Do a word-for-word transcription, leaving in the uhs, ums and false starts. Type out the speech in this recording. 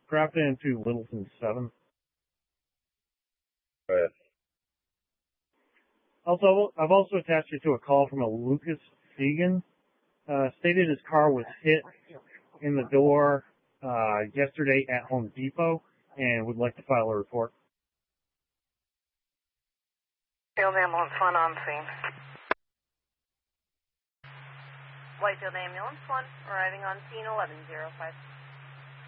Grafton into Littleton seven. Go ahead. Also, I've also attached you to a call from a Lucas Fegan. Uh, stated his car was hit in the door uh, yesterday at Home Depot and would like to file a report. Whitefield Ambulance one on scene. Whitefield Ambulance one arriving on scene eleven oh five.